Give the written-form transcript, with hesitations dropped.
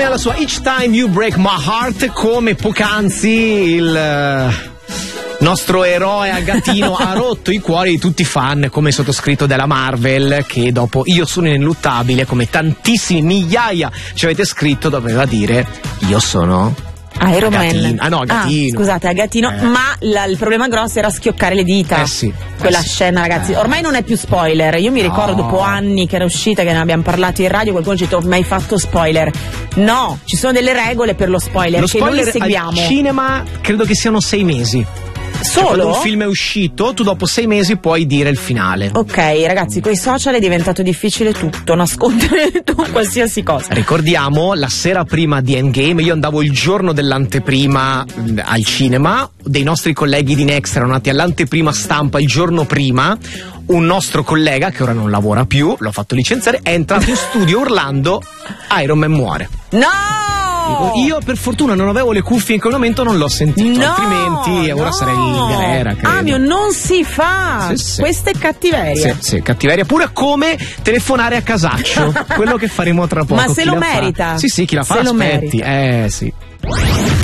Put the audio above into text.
Alla sua Each Time You Break My Heart, come poc'anzi il nostro eroe Agatino ha rotto i cuori di tutti i fan, come il sottoscritto della Marvel, che dopo Io sono ineluttabile, come tantissimi migliaia ci avete scritto, doveva dire io sono Iron Agatino. Man. No, Agatino. Scusate, Agatino, ma il problema grosso era schioccare le dita. Sì. Quella scena, ragazzi, ormai non è più spoiler. Io mi ricordo dopo anni che era uscita, che ne abbiamo parlato in radio, qualcuno ci ha detto: mai fatto spoiler? No, ci sono delle regole per lo spoiler, che noi le seguiamo. Al cinema credo che siano 6 mesi. Solo? Quando un film è uscito, tu dopo 6 mesi puoi dire il finale. Ok, ragazzi, con i social è diventato difficile tutto, nascondere qualsiasi cosa. Ricordiamo, la sera prima di Endgame, io andavo il giorno dell'anteprima al cinema, dei nostri colleghi di Next erano andati all'anteprima stampa il giorno prima. Un nostro collega, che ora non lavora più, l'ho fatto licenziare, è entrato in studio urlando Iron Man muore. No! Io per fortuna non avevo le cuffie in quel momento, non l'ho sentito, altrimenti ora sarei in galera, credo. Amio, non si fa! Sì. Questa è cattiveria. Sì, cattiveria pure, come telefonare a casaccio, quello che faremo tra poco. Ma se chi lo la merita? Fa? Sì, chi la fa se aspetti. lo merita. Sì.